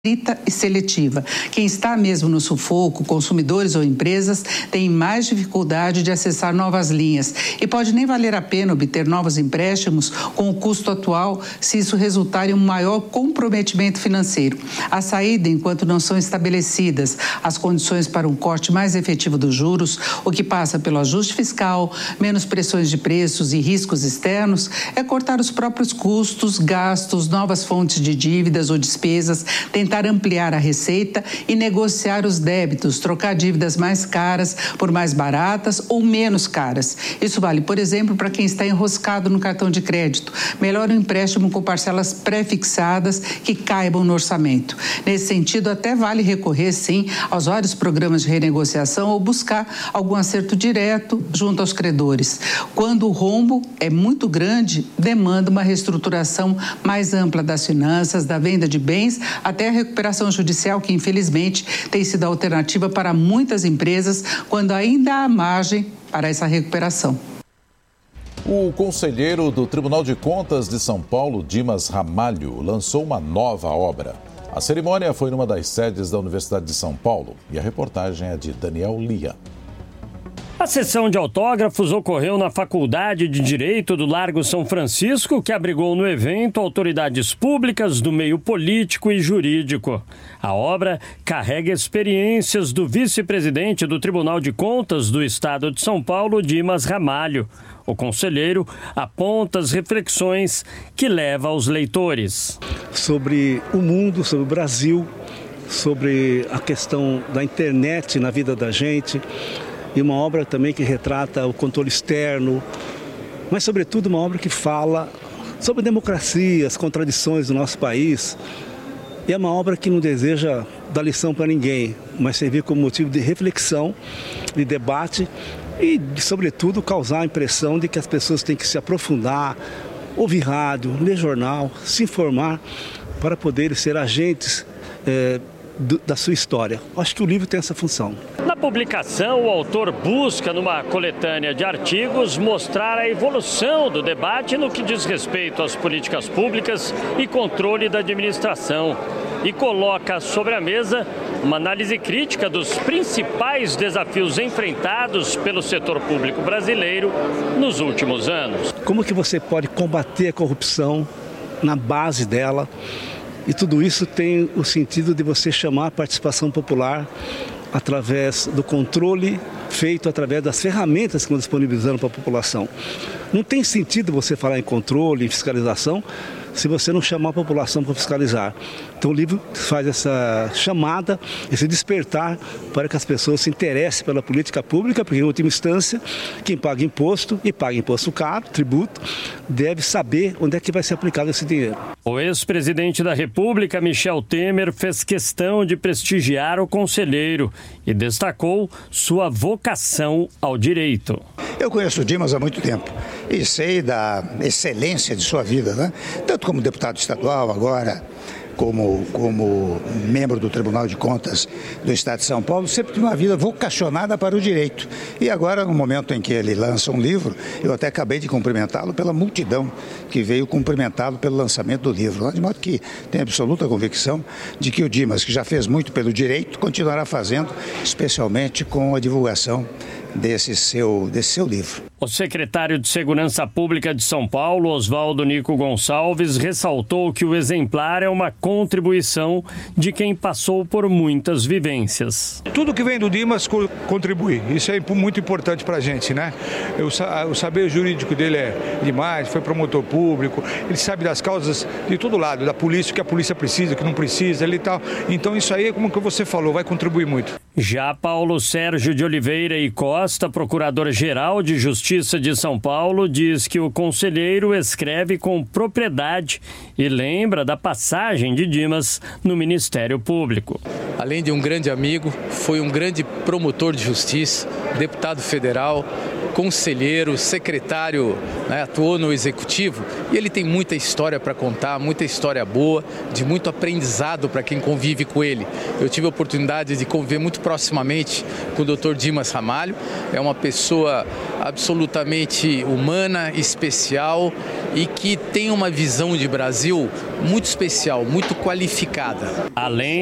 e seletiva. Quem está mesmo no sufoco, consumidores ou empresas, tem mais dificuldade de acessar novas linhas e pode nem valer a pena obter novos empréstimos com o custo atual se isso resultar em um maior comprometimento financeiro. A saída, enquanto não são estabelecidas as condições para um corte mais efetivo dos juros, o que passa pelo ajuste fiscal, menos pressões de preços e riscos externos, é cortar os próprios custos, gastos, novas fontes de dívidas ou despesas, tentar ampliar a receita e negociar os débitos, trocar dívidas mais caras por mais baratas ou menos caras. Isso vale, por exemplo, para quem está enroscado no cartão de crédito. Melhor um empréstimo com parcelas pré-fixadas que caibam no orçamento. Nesse sentido, até vale recorrer, sim, aos vários programas de renegociação ou buscar algum acerto direto junto aos credores. Quando o rombo é muito grande, demanda uma reestruturação mais ampla das finanças, da venda de bens, até a recuperação judicial, que infelizmente tem sido a alternativa para muitas empresas quando ainda há margem para essa recuperação. O conselheiro do Tribunal de Contas de São Paulo, Dimas Ramalho, lançou uma nova obra. A cerimônia foi numa das sedes da Universidade de São Paulo e a reportagem é de Daniel Lia. A sessão de autógrafos ocorreu na Faculdade de Direito do Largo São Francisco, que abrigou no evento autoridades públicas do meio político e jurídico. A obra carrega experiências do vice-presidente do Tribunal de Contas do Estado de São Paulo, Dimas Ramalho. O conselheiro aponta as reflexões que leva aos leitores. Sobre o mundo, sobre o Brasil, sobre a questão da internet na vida da gente. E uma obra também que retrata o controle externo, mas sobretudo uma obra que fala sobre democracia, as contradições do nosso país. E é uma obra que não deseja dar lição para ninguém, mas servir como motivo de reflexão, de debate e, sobretudo, causar a impressão de que as pessoas têm que se aprofundar, ouvir rádio, ler jornal, se informar para poderem ser agentes da sua história. Acho que o livro tem essa função. Na publicação, o autor busca, numa coletânea de artigos, mostrar a evolução do debate no que diz respeito às políticas públicas e controle da administração e coloca sobre a mesa uma análise crítica dos principais desafios enfrentados pelo setor público brasileiro nos últimos anos. Como que você pode combater a corrupção na base dela? E tudo isso tem o sentido de você chamar a participação popular através do controle feito através das ferramentas que estão disponibilizando para a população. Não tem sentido você falar em controle, em fiscalização, se você não chamar a população para fiscalizar. Então o livro faz essa chamada, esse despertar para que as pessoas se interessem pela política pública, porque em última instância, quem paga imposto, e paga imposto caro, tributo, deve saber onde é que vai ser aplicado esse dinheiro. O ex-presidente da República, Michel Temer, fez questão de prestigiar o conselheiro e destacou sua vocação ao direito. Eu conheço o Dimas há muito tempo e sei da excelência de sua vida, né? Tanto como deputado estadual agora, como membro do Tribunal de Contas do Estado de São Paulo, sempre tinha uma vida vocacionada para o direito. E agora, no momento em que ele lança um livro, eu até acabei de cumprimentá-lo pela multidão que veio cumprimentá-lo pelo lançamento do livro. De modo que tenho absoluta convicção de que o Dimas, que já fez muito pelo direito, continuará fazendo, especialmente com a divulgação desse seu livro. O secretário de Segurança Pública de São Paulo, Oswaldo Nico Gonçalves, ressaltou que o exemplar é uma contribuição de quem passou por muitas vivências. Tudo que vem do Dimas contribui. Isso é muito importante para a gente, né? O saber jurídico dele é demais, foi promotor público, ele sabe das causas de todo lado, da polícia, o que a polícia precisa, o que não precisa, ele tal. Então isso aí, como que você falou, vai contribuir muito. Já Paulo Sérgio de Oliveira e Costa, procurador-geral de Justiça de São Paulo, diz que o conselheiro escreve com propriedade e lembra da passagem de Dimas no Ministério Público. Além de um grande amigo, foi um grande promotor de justiça, deputado federal, conselheiro, secretário, né, atuou no executivo, e ele tem muita história para contar, muita história boa, de muito aprendizado para quem convive com ele. Eu tive a oportunidade de conviver muito proximamente com o Dr. Dimas Ramalho, é uma pessoa absolutamente humana, especial e que tem uma visão de Brasil muito especial, muito qualificada. Além